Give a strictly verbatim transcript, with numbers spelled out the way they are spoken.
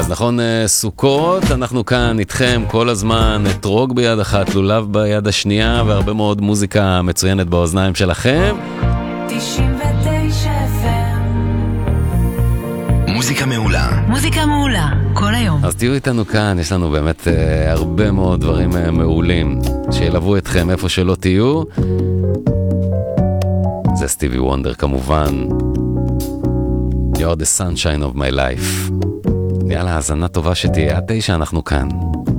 אז נכון, סוכות, אנחנו כאן איתכם כל הזמן, אתרוג ביד אחת, לולב ביד השנייה, והרבה מאוד מוזיקה מצוינת באוזניים שלכם. תשעים ותשע אף אם מוזיקה מעולה. מוזיקה מעולה, כל היום. אז תהיו איתנו כאן, יש לנו באמת אה, הרבה מאוד דברים אה, מעולים, שילוו אתכם איפה שלא תהיו. זה סטיבי וונדר כמובן. You're the sunshine of my life. יאללה, האזנה טובה שתהיה. עד תשע אנחנו כאן.